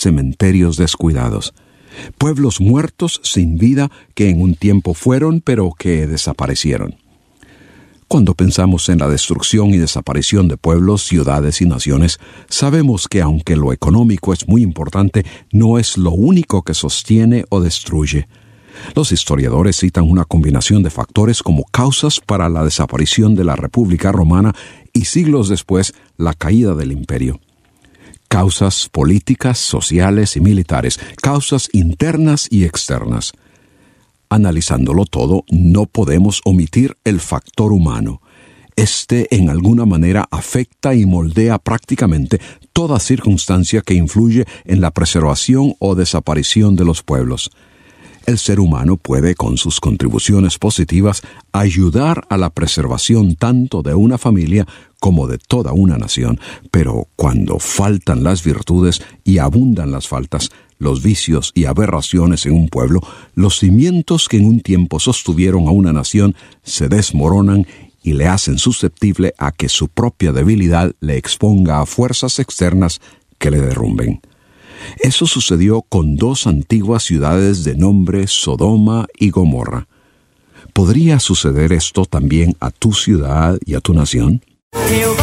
cementerios descuidados. Pueblos muertos sin vida que en un tiempo fueron, pero que desaparecieron. Cuando pensamos en la destrucción y desaparición de pueblos, ciudades y naciones, sabemos que aunque lo económico es muy importante, no es lo único que sostiene o destruye. Los historiadores citan una combinación de factores como causas para la desaparición de la República Romana y siglos después la caída del imperio. Causas políticas, sociales y militares, causas internas y externas. Analizándolo todo, no podemos omitir el factor humano. Este, en alguna manera, afecta y moldea prácticamente toda circunstancia que influye en la preservación o desaparición de los pueblos. El ser humano puede, con sus contribuciones positivas, ayudar a la preservación tanto de una familia como de toda una nación, pero cuando faltan las virtudes y abundan las faltas, los vicios y aberraciones en un pueblo, los cimientos que en un tiempo sostuvieron a una nación se desmoronan y le hacen susceptible a que su propia debilidad le exponga a fuerzas externas que le derrumben. Eso sucedió con dos antiguas ciudades de nombre Sodoma y Gomorra. ¿Podría suceder esto también a tu ciudad y a tu nación? Jehová